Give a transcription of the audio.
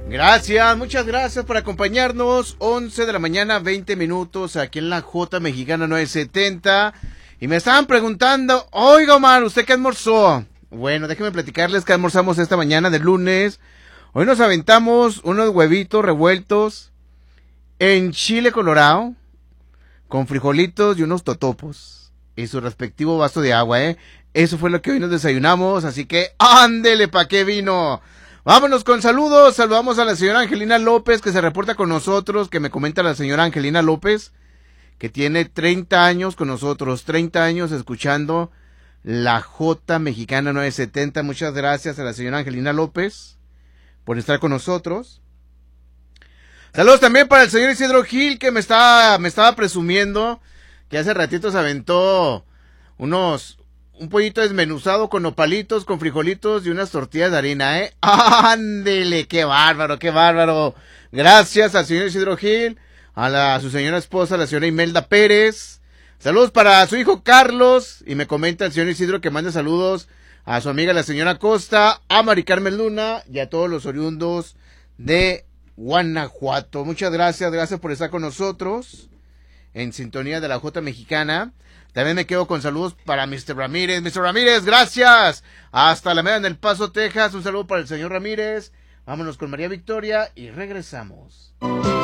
Gracias, muchas gracias por acompañarnos. 11 de la mañana, 20 minutos, aquí en la J Mexicana 970. Y me estaban preguntando, oiga Omar, ¿usted qué almorzó? Bueno, déjenme platicarles que almorzamos esta mañana de lunes. Hoy nos aventamos unos huevitos revueltos en chile colorado, con frijolitos y unos totopos. Y su respectivo vaso de agua, Eso fue lo que hoy nos desayunamos, así que ándele, ¿pa' qué vino? Vámonos con saludos. Saludamos a la señora Angelina López, que se reporta con nosotros, que me comenta la señora Angelina López, que tiene 30 años con nosotros, 30 años escuchando la J Mexicana 970. Muchas gracias a la señora Angelina López por estar con nosotros. Saludos también para el señor Isidro Gil, que me estaba presumiendo que hace ratito se aventó un pollito desmenuzado con nopalitos, con frijolitos y unas tortillas de harina, ¡Ándele! ¡Qué bárbaro, qué bárbaro! Gracias al señor Isidro Gil, a su señora esposa, la señora Imelda Pérez. Saludos para su hijo Carlos, y me comenta el señor Isidro que manda saludos a su amiga la señora Costa, a Mari Carmen Luna y a todos los oriundos de Guanajuato. Muchas gracias, gracias por estar con nosotros en sintonía de la J Mexicana. También me quedo con saludos para Mr. Ramírez. Mr. Ramírez, gracias. Hasta la media en El Paso, Texas. Un saludo para el señor Ramírez. Vámonos con María Victoria y regresamos.